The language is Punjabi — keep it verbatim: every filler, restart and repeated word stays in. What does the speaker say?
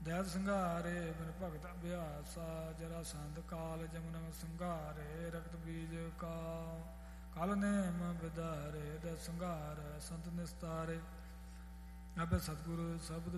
ਦੈਤ ਸੰਘਾਰੇ ਬਿਨ ਭਗਤ ਅਭਿਆਸਾ ਜਰਾ ਸੰਧ ਕਾਲ ਜਮਨ ਸੰਘਾਰੇ ਰਕਤ ਬੀਜ ਕਾ ਕਾਲ ਨੇਮ ਵਿਦਾਰੇ ਦੈਤ ਸੰਘਾਰ ਸੰਤ ਨਿਸਤਾਰੇ ਅਬ ਸਤਿਗੁਰ ਸ਼ਬਦ